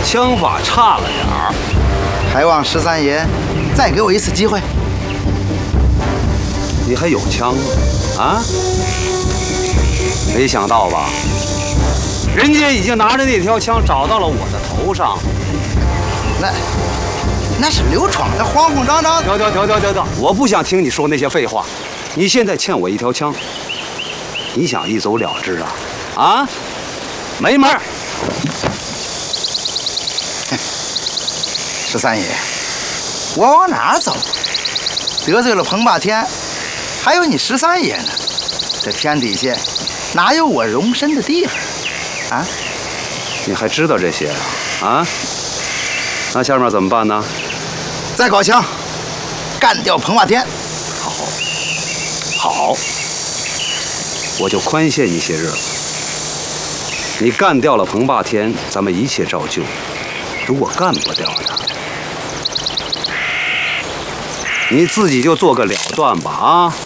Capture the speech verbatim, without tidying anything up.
枪法差了点儿， 还望十三爷再给我一次机会。 你还有枪啊？啊？没想到吧？人家已经拿着那条枪找到了我的头上。 那那是刘闯的慌慌张张。 停停停停停停！我不想听你说那些废话。你现在欠我一条枪，你想一走了之啊？啊？没门儿！ 十三爷，我往哪儿走？得罪了彭霸天，还有你十三爷呢。这天底下哪有我容身的地方啊？ 你还知道这些啊？啊？那下面怎么办呢？ 再搞枪，干掉彭霸天。 好，好，我就宽限你些日子。你干掉了彭霸天，咱们一切照旧。如果干不掉他，你自己就做个了断吧啊！